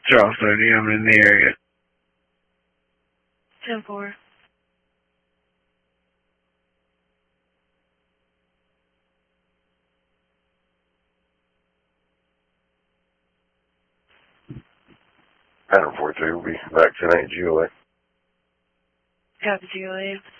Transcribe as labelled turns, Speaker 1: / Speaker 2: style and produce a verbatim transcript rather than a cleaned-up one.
Speaker 1: Charles thirty, I'm in the area.
Speaker 2: ten four.
Speaker 3: Adam four three will be back tonight, G O A.
Speaker 2: Copy, G O A.